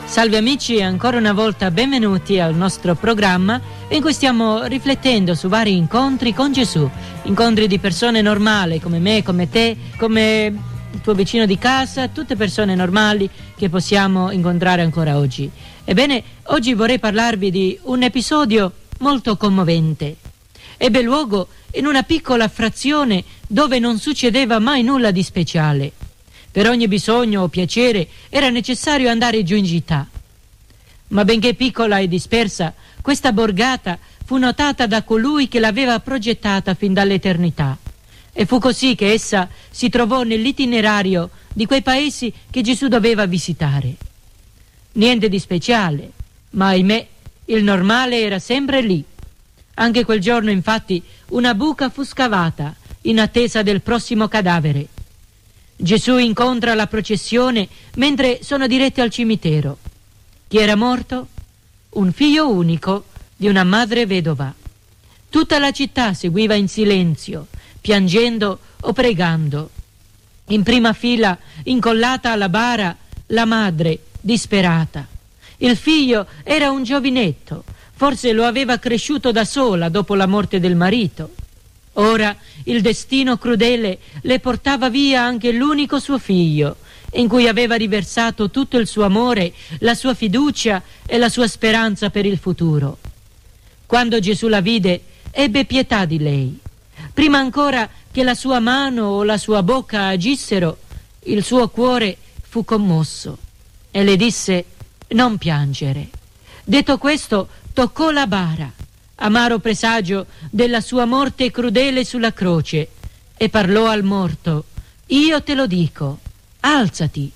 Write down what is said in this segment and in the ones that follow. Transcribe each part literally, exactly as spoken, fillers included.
Salve amici e ancora una volta benvenuti al nostro programma in cui stiamo riflettendo su vari incontri con Gesù, incontri di persone normali come me, come te, come il tuo vicino di casa, tutte persone normali che possiamo incontrare ancora oggi. Ebbene, oggi vorrei parlarvi di un episodio molto commovente. Ebbe luogo in una piccola frazione dove non succedeva mai nulla di speciale. Per ogni bisogno o piacere era necessario andare giù in città. Ma benché piccola e dispersa, questa borgata fu notata da colui che l'aveva progettata fin dall'eternità. E fu così che essa si trovò nell'itinerario di quei paesi che Gesù doveva visitare. Niente di speciale, ma ahimè, il normale era sempre lì. Anche quel giorno, infatti, una buca fu scavata in attesa del prossimo cadavere. Gesù incontra la processione mentre sono diretti al cimitero. Chi era morto? Un figlio unico di una madre vedova. Tutta la città seguiva in silenzio, piangendo o pregando. In prima fila, incollata alla bara, la madre, disperata. Il figlio era un giovinetto, forse lo aveva cresciuto da sola dopo la morte del marito. Ora il destino crudele le portava via anche l'unico suo figlio, in cui aveva riversato tutto il suo amore, la sua fiducia e la sua speranza per il futuro. Quando Gesù la vide, ebbe pietà di lei. Prima ancora che la sua mano o la sua bocca agissero, il suo cuore fu commosso e le disse: «Non piangere». Detto questo, toccò la bara, amaro presagio della sua morte crudele sulla croce, e parlò al morto: «Io te lo dico, alzati».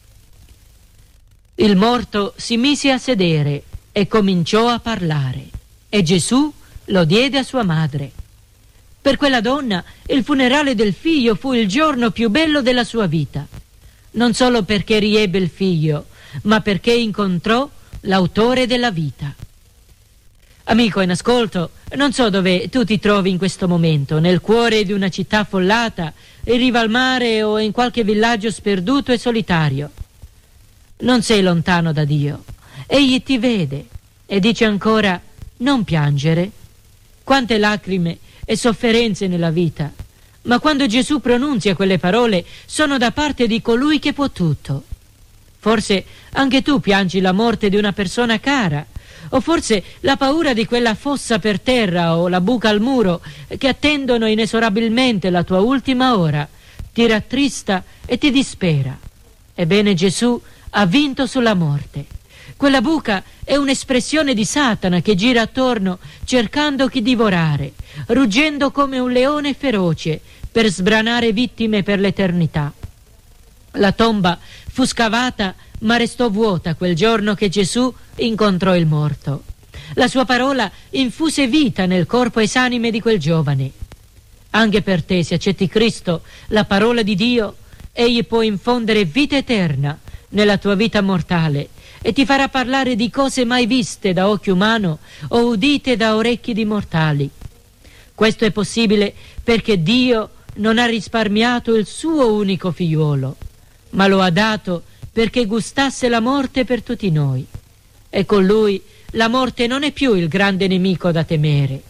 Il morto si mise a sedere e cominciò a parlare, e Gesù lo diede a sua madre. Per quella donna il funerale del figlio fu il giorno più bello della sua vita, non solo perché riebbe il figlio, ma perché incontrò l'autore della vita. Amico in ascolto, non so dove tu ti trovi in questo momento, nel cuore di una città affollata, in riva al mare o in qualche villaggio sperduto e solitario. Non sei lontano da Dio. Egli ti vede e dice ancora: non piangere. Quante lacrime e sofferenze nella vita, ma quando Gesù pronunzia quelle parole sono da parte di colui che può tutto. Forse anche tu piangi la morte di una persona cara, o forse la paura di quella fossa per terra o la buca al muro che attendono inesorabilmente la tua ultima ora ti rattrista e ti dispera. Ebbene, Gesù ha vinto sulla morte. Quella buca è un'espressione di Satana che gira attorno cercando chi divorare, ruggendo come un leone feroce per sbranare vittime per l'eternità. La tomba fu scavata ma restò vuota quel giorno che Gesù incontrò il morto. La sua parola infuse vita nel corpo esanime di quel giovane. Anche per te, se accetti Cristo, la parola di Dio, egli può infondere vita eterna nella tua vita mortale e ti farà parlare di cose mai viste da occhio umano o udite da orecchi di mortali. Questo è possibile perché Dio non ha risparmiato il suo unico figliuolo, ma lo ha dato perché gustasse la morte per tutti noi. E con lui la morte non è più il grande nemico da temere.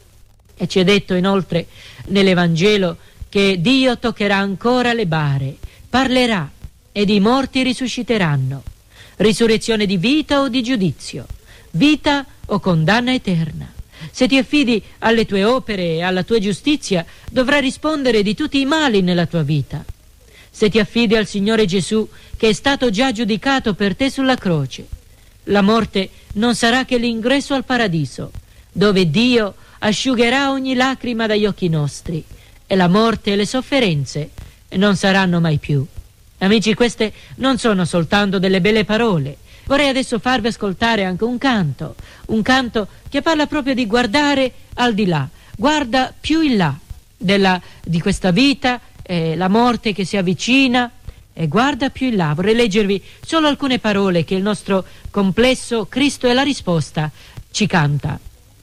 E ci è detto inoltre nell'Evangelo che Dio toccherà ancora le bare, parlerà ed i morti risusciteranno. Risurrezione di vita o di giudizio, vita o condanna eterna. Se ti affidi alle tue opere e alla tua giustizia, dovrai rispondere di tutti i mali nella tua vita. Se ti affidi al Signore Gesù, che è stato già giudicato per te sulla croce, la morte non sarà che l'ingresso al paradiso, dove Dio asciugherà ogni lacrima dagli occhi nostri, e la morte e le sofferenze non saranno mai più. Amici, queste non sono soltanto delle belle parole. Vorrei adesso farvi ascoltare anche un canto, un canto che parla proprio di guardare al di là, guarda più in là della, di questa vita, eh, la morte che si avvicina, e guarda più in là. Vorrei leggervi solo alcune parole che il nostro complesso Cristo è la risposta ci canta.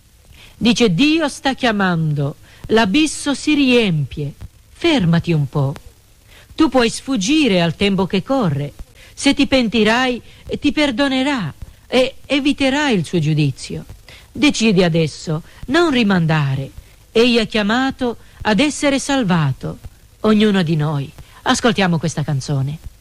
Dice: Dio sta chiamando, l'abisso si riempie, fermati un po'. Tu puoi sfuggire al tempo che corre, Se ti pentirai, ti perdonerà e eviterai il suo giudizio. Decidi adesso, non rimandare. Egli ha chiamato ad essere salvato. Ognuno di noi. Ascoltiamo questa canzone.